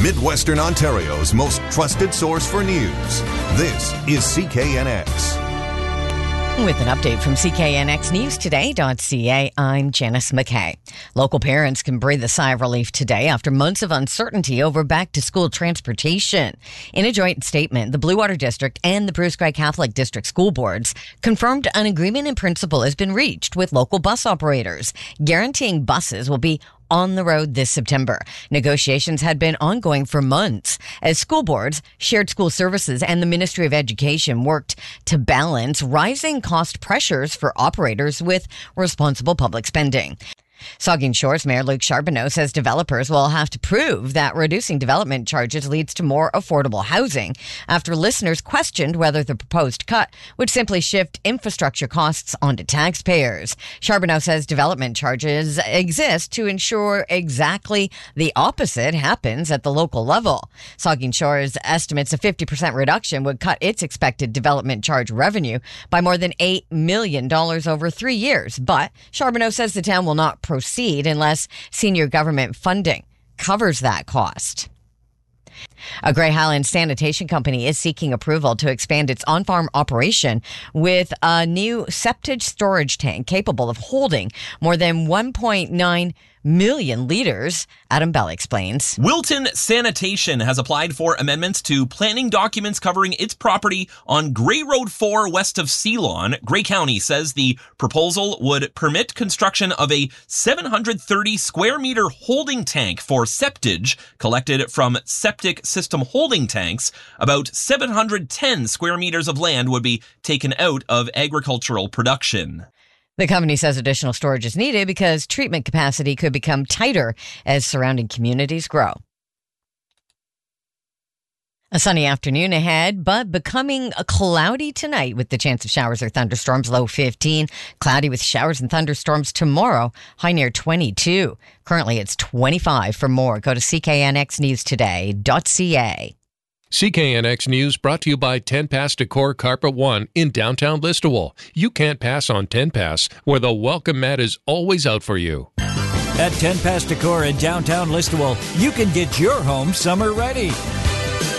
Midwestern Ontario's most trusted source for news. This is CKNX. With an update from CKNXNewsToday.ca, I'm Janice McKay. Local parents can breathe a sigh of relief today after months of uncertainty over back-to-school transportation. In a joint statement, the Blue Water District and the Bruce Grey Catholic District School Boards confirmed an agreement in principle has been reached with local bus operators, guaranteeing buses will be on the road this September. Negotiations had been ongoing for months as school boards, shared school services, and the Ministry of Education worked to balance rising cost pressures for operators with responsible public spending. Saugeen Shores Mayor Luke Charbonneau says developers will have to prove that reducing development charges leads to more affordable housing after listeners questioned whether the proposed cut would simply shift infrastructure costs onto taxpayers. Charbonneau says development charges exist to ensure exactly the opposite happens at the local level. Saugeen Shores estimates a 50% reduction would cut its expected development charge revenue by more than $8 million over 3 years. But Charbonneau says the town will not proceed unless senior government funding covers that cost. A Grey Highlands sanitation company is seeking approval to expand its on-farm operation with a new septic storage tank capable of holding more than 1.9 million liters. Adam Bell explains. Wilton Sanitation has applied for amendments to planning documents covering its property on Grey Road 4 west of Ceylon. Grey County says the proposal would permit construction of a 730 square meter holding tank for septage collected from septic system holding tanks. About 710 square meters of land would be taken out of agricultural production. The company says additional storage is needed because treatment capacity could become tighter as surrounding communities grow. A sunny afternoon ahead, but becoming cloudy tonight with the chance of showers or thunderstorms, low 15. Cloudy with showers and thunderstorms tomorrow, high near 22. Currently, it's 25. For more, go to cknxnewstoday.ca. CKNX News brought to you by 10 Pass Decor Carpet One in downtown Listowel. You can't pass on 10 Pass, where the welcome mat is always out for you. At 10 Pass Decor in downtown Listowel, you can get your home summer ready.